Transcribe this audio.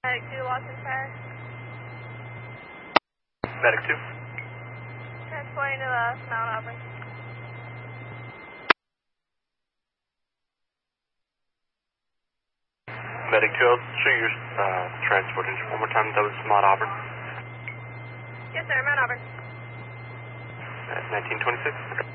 Medic 2, lost in fire. Medic 2. Transporting to Mount Auburn. Medic 2, I'll show your transport engine one more time. That was Mount Auburn. Yes, sir, Mount Auburn. 1926.